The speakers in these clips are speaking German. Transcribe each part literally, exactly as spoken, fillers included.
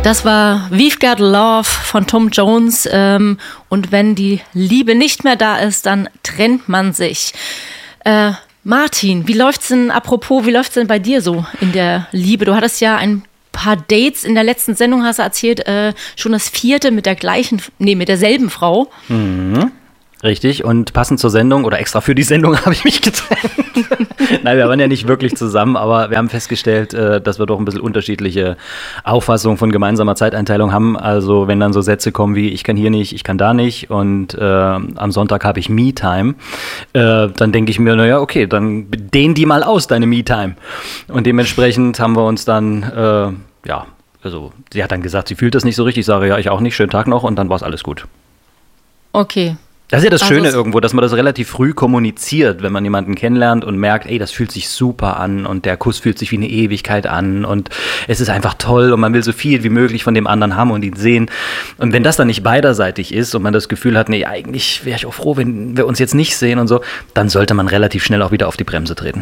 Das war We've Got Love von Tom Jones. Ähm, und wenn die Liebe nicht mehr da ist, dann trennt man sich. Äh, Martin, wie läuft's denn, apropos, wie läuft's denn bei dir so in der Liebe? Du hattest ja ein paar Dates in der letzten Sendung, hast du erzählt, äh, schon das vierte mit der gleichen, nee, mit derselben Frau. Mhm. Richtig, und passend zur Sendung oder extra für die Sendung habe ich mich getrennt. Nein, wir waren ja nicht wirklich zusammen, aber wir haben festgestellt, dass wir doch ein bisschen unterschiedliche Auffassungen von gemeinsamer Zeiteinteilung haben. Also wenn dann so Sätze kommen wie, ich kann hier nicht, ich kann da nicht und äh, am Sonntag habe ich Me-Time, äh, dann denke ich mir, naja, okay, dann dehn die mal aus, deine Me-Time. Und dementsprechend haben wir uns dann, äh, ja, also sie hat dann gesagt, sie fühlt das nicht so richtig. Ich sage, ja, ich auch nicht, schönen Tag noch und dann war es alles gut. Okay. Das ist ja das also Schöne irgendwo, dass man das relativ früh kommuniziert, wenn man jemanden kennenlernt und merkt, ey, das fühlt sich super an und der Kuss fühlt sich wie eine Ewigkeit an und es ist einfach toll und man will so viel wie möglich von dem anderen haben und ihn sehen. Und wenn das dann nicht beiderseitig ist und man das Gefühl hat, nee, eigentlich wäre ich auch froh, wenn wir uns jetzt nicht sehen und so, dann sollte man relativ schnell auch wieder auf die Bremse treten.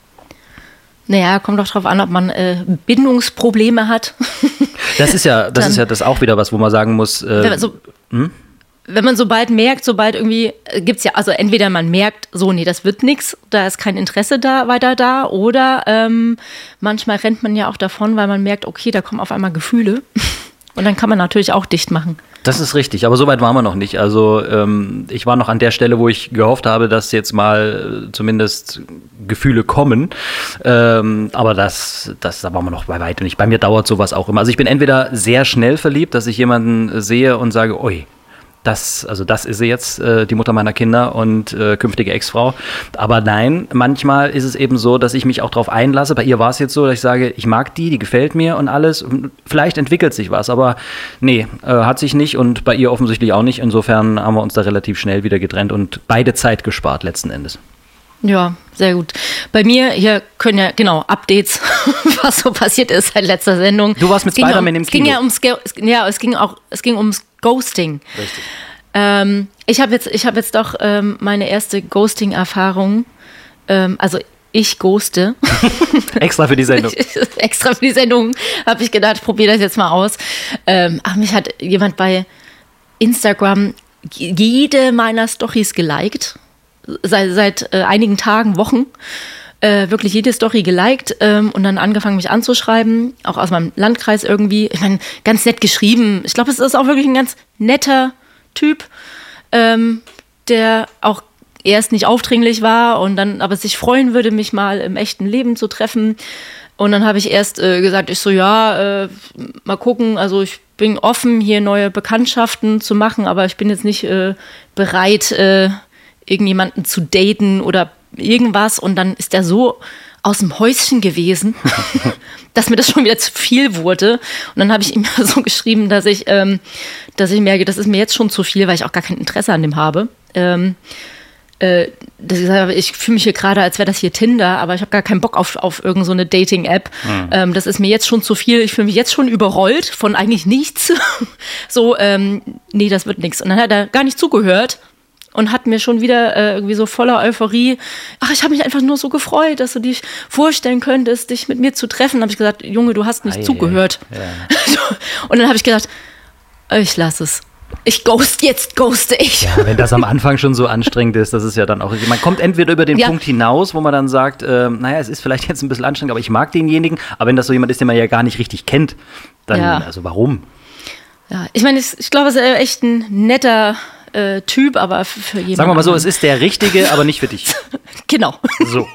Naja, kommt doch drauf an, ob man äh, Bindungsprobleme hat. Das ist ja, das dann, ist ja das auch wieder was, wo man sagen muss, äh, so, hm? Wenn man sobald merkt, sobald irgendwie, gibt es ja, also entweder man merkt, so, nee, das wird nichts, da ist kein Interesse da weiter da, oder ähm, manchmal rennt man ja auch davon, weil man merkt, okay, da kommen auf einmal Gefühle und dann kann man natürlich auch dicht machen. Das ist richtig, aber so weit waren wir noch nicht. Also ähm, ich war noch an der Stelle, wo ich gehofft habe, dass jetzt mal äh, zumindest Gefühle kommen. Ähm, aber das, das, da waren wir noch bei weitem nicht. Bei mir dauert sowas auch immer. Also ich bin entweder sehr schnell verliebt, dass ich jemanden sehe und sage, ui, Das, also das ist sie jetzt, äh, die Mutter meiner Kinder und äh, künftige Ex-Frau. Aber nein, manchmal ist es eben so, dass ich mich auch darauf einlasse. Bei ihr war es jetzt so, dass ich sage, ich mag die, die gefällt mir und alles. Und vielleicht entwickelt sich was, aber nee, äh, hat sich nicht und bei ihr offensichtlich auch nicht. Insofern haben wir uns da relativ schnell wieder getrennt und beide Zeit gespart letzten Endes. Ja, sehr gut. Bei mir, hier können ja, genau, Updates, was so passiert ist seit letzter Sendung. Du warst mit Spider-Man um, im es ging Kino. Ja, ums, ja, es ging auch, es ging ums Ghosting. Richtig. Ähm, ich habe jetzt, ich habe jetzt doch ähm, meine erste Ghosting-Erfahrung. Ähm, also ich ghoste. Extra für die Sendung. Extra für die Sendung habe ich gedacht, ich probiere das jetzt mal aus. Ähm, ach, mich hat jemand bei Instagram jede meiner Storys geliked. Seit, seit äh, einigen Tagen, Wochen. Äh, wirklich jede Story geliked ähm, und dann angefangen, mich anzuschreiben, auch aus meinem Landkreis irgendwie. Ich meine, ganz nett geschrieben. Ich glaube, es ist auch wirklich ein ganz netter Typ, ähm, der auch erst nicht aufdringlich war und dann aber sich freuen würde, mich mal im echten Leben zu treffen. Und dann habe ich erst äh, gesagt, ich so, ja, äh, mal gucken, also ich bin offen, hier neue Bekanntschaften zu machen, aber ich bin jetzt nicht äh, bereit, äh, irgendjemanden zu daten oder irgendwas. Und dann ist der so aus dem Häuschen gewesen, dass mir das schon wieder zu viel wurde. Und dann habe ich ihm so geschrieben, dass ich, ähm, dass ich merke, das ist mir jetzt schon zu viel, weil ich auch gar kein Interesse an dem habe. Ähm, äh, dass ich sage, ich fühle mich hier gerade, als wäre das hier Tinder, aber ich habe gar keinen Bock auf, auf irgend so eine Dating-App. Mhm. Ähm, das ist mir jetzt schon zu viel. Ich fühle mich jetzt schon überrollt von eigentlich nichts. so, ähm, nee, das wird nichts. Und dann hat er gar nicht zugehört. Und hat mir schon wieder äh, irgendwie so voller Euphorie, ach, ich habe mich einfach nur so gefreut, dass du dich vorstellen könntest, dich mit mir zu treffen. Dann habe ich gesagt, Junge, du hast nicht Ei, zugehört. Ja. Und dann habe ich gedacht, ich lasse es. Ich ghost, jetzt ghoste ich. Ja, wenn das am Anfang schon so anstrengend ist, das ist ja dann auch, man kommt entweder über den ja. Punkt hinaus, wo man dann sagt, äh, naja, es ist vielleicht jetzt ein bisschen anstrengend, aber ich mag denjenigen. Aber wenn das so jemand ist, den man ja gar nicht richtig kennt, dann, ja. also warum? Ja, ich meine, ich glaube, es ist echt ein netter Äh, Typ, aber für jemanden. Sagen wir mal so, es ist der Richtige, aber nicht für dich. Genau. So.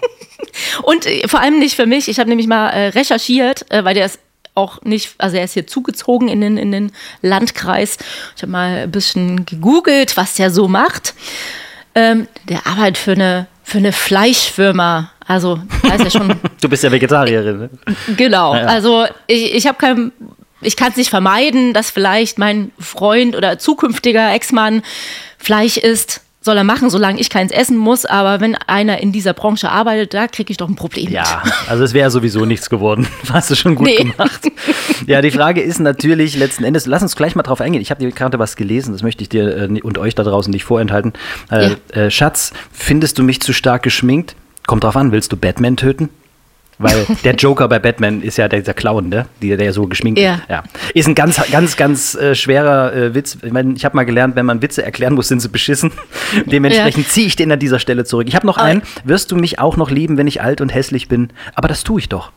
Und äh, vor allem nicht für mich. Ich habe nämlich mal äh, recherchiert, äh, weil der ist auch nicht, also er ist hier zugezogen in den, in den Landkreis. Ich habe mal ein bisschen gegoogelt, was der so macht. Ähm, der arbeitet für eine, für eine Fleischfirma. Also, da ist ja schon. Du bist ja Vegetarierin, ne? Genau. Ja, ja. Also, ich, ich habe kein. Ich kann es nicht vermeiden, dass vielleicht mein Freund oder zukünftiger Ex-Mann Fleisch isst. Soll er machen, solange ich keins essen muss. Aber wenn einer in dieser Branche arbeitet, da kriege ich doch ein Problem. Ja, also es wäre sowieso nichts geworden. Hast du schon gut nee. gemacht. Ja, die Frage ist natürlich letzten Endes, lass uns gleich mal drauf eingehen. Ich habe dir gerade was gelesen, das möchte ich dir äh, und euch da draußen nicht vorenthalten. Äh, ja. äh, Schatz, findest du mich zu stark geschminkt? Kommt drauf an, willst du Batman töten? Weil der Joker bei Batman ist ja dieser Clown, ne? Der, der so geschminkt Ja. ist. Ja. Ist ein ganz, ganz, ganz äh, schwerer äh, Witz. Ich, mein, ich habe mal gelernt, wenn man Witze erklären muss, sind sie beschissen. Dementsprechend Ja. ziehe ich den an dieser Stelle zurück. Ich habe noch einen. Wirst du mich auch noch lieben, wenn ich alt und hässlich bin? Aber das tue ich doch.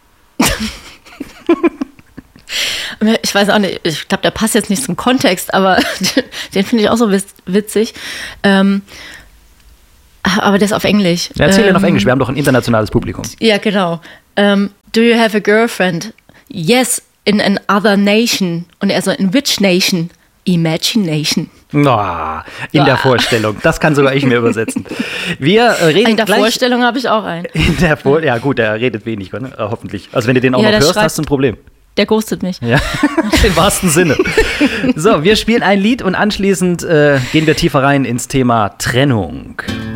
Ich weiß auch nicht, ich glaube, der passt jetzt nicht zum Kontext, aber den finde ich auch so witzig. Ähm, aber der ist auf Englisch. Ja, erzähl ähm, den auf Englisch, wir haben doch ein internationales Publikum. Ja, genau. Um, do you have a girlfriend? Yes, in another nation. Und er so, in which nation? Imagination. Oh, in der Vorstellung. Das kann sogar ich mir übersetzen. Wir äh, reden In der gleich Vorstellung habe ich auch einen. In der Vor ja gut, der redet wenig, ne? äh, hoffentlich. Also wenn du den auch Ja, noch der hörst, schreibt- hast du ein Problem. Der ghostet mich. Ja, im wahrsten Sinne. So, wir spielen ein Lied und anschließend äh, gehen wir tiefer rein ins Thema Trennung.